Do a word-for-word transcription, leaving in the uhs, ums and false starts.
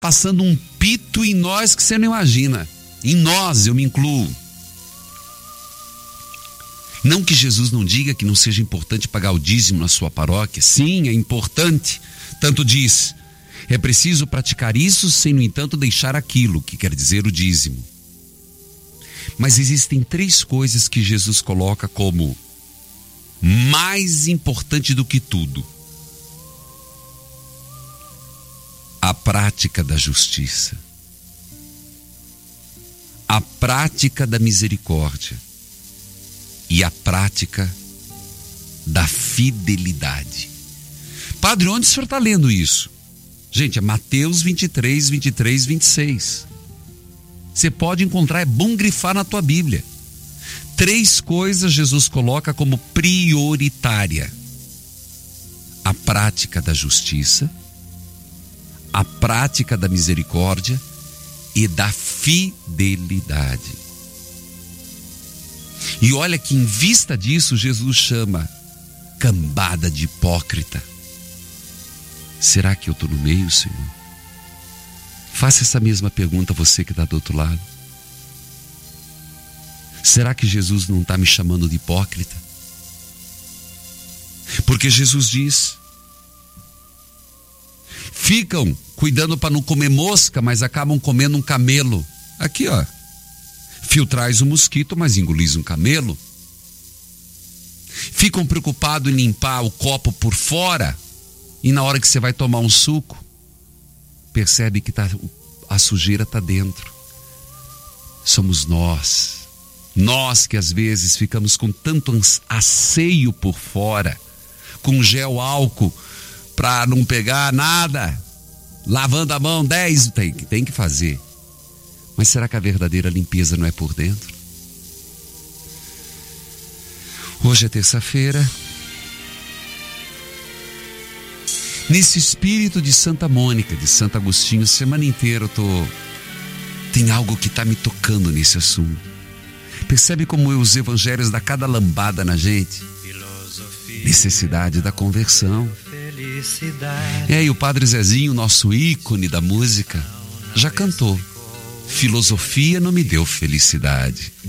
passando um pito em nós que você não imagina. Em nós, eu me incluo. Não que Jesus não diga que não seja importante pagar o dízimo na sua paróquia. Sim, é importante. Tanto diz, é preciso praticar isso sem, no entanto, deixar aquilo, que quer dizer o dízimo. Mas existem três coisas que Jesus coloca como mais importante do que tudo. A prática da justiça. A prática da misericórdia. E a prática da fidelidade. Padre, onde o senhor está lendo isso? Gente, é Mateus vinte e três, vinte e três, vinte e seis. Você pode encontrar, é bom grifar na tua Bíblia. Três coisas Jesus coloca como prioritária: a prática da justiça, a prática da misericórdia e da fidelidade. E olha que em vista disso, Jesus chama cambada de hipócrita. Será que eu estou no meio, Senhor? Faça essa mesma pergunta a você que está do outro lado. Será que Jesus não está me chamando de hipócrita? Porque Jesus diz: ficam cuidando para não comer mosca, mas acabam comendo um camelo. Aqui, ó. Filtrais o mosquito, mas engolis um camelo. Ficam preocupados em limpar o copo por fora, e na hora que você vai tomar um suco, percebe que tá, a sujeira está dentro. Somos nós. Nós que às vezes ficamos com tanto asseio por fora, com gel álcool, para não pegar nada, lavando a mão, dez, tem, tem que fazer. Mas será que a verdadeira limpeza não é por dentro? Hoje é terça-feira. Nesse espírito de Santa Mônica, de Santo Agostinho, semana inteira eu tô... tem algo que está me tocando nesse assunto. Percebe como os evangelhos dão cada lambada na gente? Necessidade da conversão. E aí o Padre Zezinho, nosso ícone da música, já cantou: filosofia não me deu felicidade.